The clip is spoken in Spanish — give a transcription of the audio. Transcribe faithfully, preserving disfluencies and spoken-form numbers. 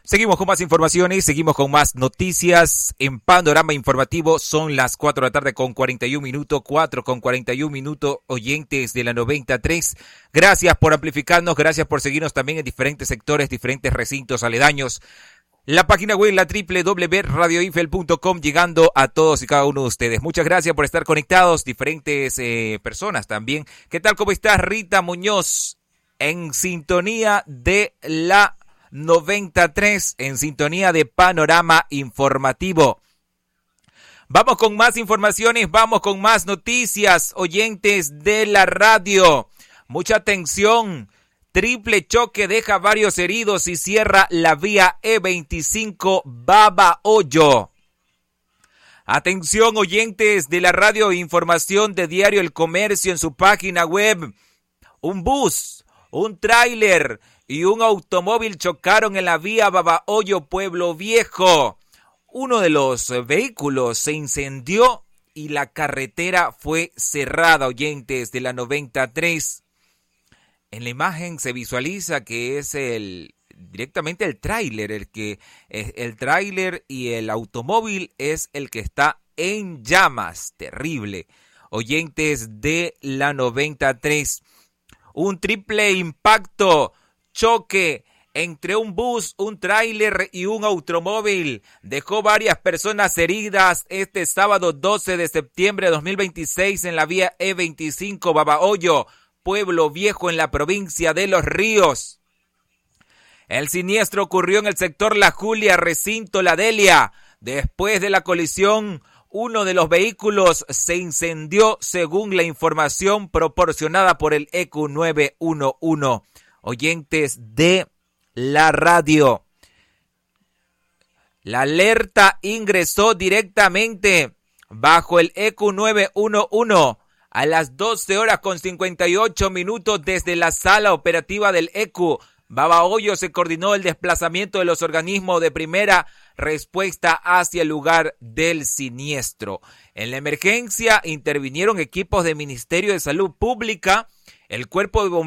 Seguimos con más informaciones, seguimos con más noticias en Panorama Informativo. Son las cuatro de la tarde con cuarenta y un minutos, cuatro con cuarenta y un minutos, oyentes de la noventa y tres. Gracias por amplificarnos, gracias por seguirnos también en diferentes sectores, diferentes recintos aledaños. La página web, la doble u doble u doble u punto radio ifel punto com, llegando a todos y cada uno de ustedes. Muchas gracias por estar conectados, diferentes eh, personas también. ¿Qué tal? ¿Cómo estás? Rita Muñoz, en sintonía de la noventa y tres, en sintonía de Panorama Informativo. Vamos con más informaciones, vamos con más noticias, oyentes de la radio. Mucha atención, triple choque deja varios heridos y cierra la vía E veinticinco Babahoyo. Atención, oyentes de la radio, información de Diario El Comercio en su página web. Un bus, un tráiler y un automóvil chocaron en la vía Babahoyo, Pueblo Viejo. Uno de los vehículos se incendió y la carretera fue cerrada, oyentes de la noventa y tres. En la imagen se visualiza que es el directamente el tráiler, el que el tráiler y el automóvil es el que está en llamas. Terrible. Oyentes de la noventa y tres. Un triple impacto, choque entre un bus, un tráiler y un automóvil dejó varias personas heridas este sábado doce de septiembre de dos mil veintiséis en la vía E veinticinco Babahoyo, Pueblo Viejo, en la provincia de Los Ríos. El siniestro ocurrió en el sector La Julia, recinto La Delia. Después de la colisión, uno de los vehículos se incendió, según la información proporcionada por el E Q nueve uno uno. Oyentes de la radio, la alerta ingresó directamente bajo el E Q nueve uno uno a las doce horas con cincuenta y ocho minutos desde la sala operativa del E Q Babahoyo. Se coordinó el desplazamiento de los organismos de primera respuesta hacia el lugar del siniestro. En la emergencia intervinieron equipos del Ministerio de Salud Pública, el Cuerpo de Bomberos